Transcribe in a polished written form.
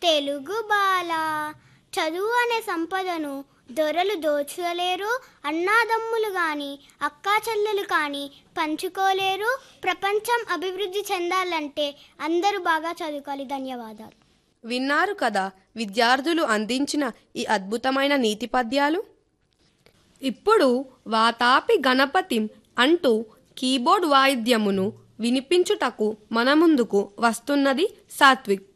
తెలుగు బాల. చదువు అనే సంపదను దొరలు దోచుకోలేరు, అన్నాదమ్ములు కానీ అక్కా చెల్లెలు కానీ పంచుకోలేరు. ప్రపంచం అభివృద్ధి చెందాలంటే అందరూ బాగా చదువుకోవాలి. ధన్యవాదాలు. విన్నారు కదా విద్యార్థులు అందించిన ఈ అద్భుతమైన నీతి పద్యాలు. ఇప్పుడు వాతాపి గణపతిం అంటూ కీబోర్డ్ వాయిద్యమును వినిపించుటకు మన ముందుకు వస్తున్నది సాత్విక్.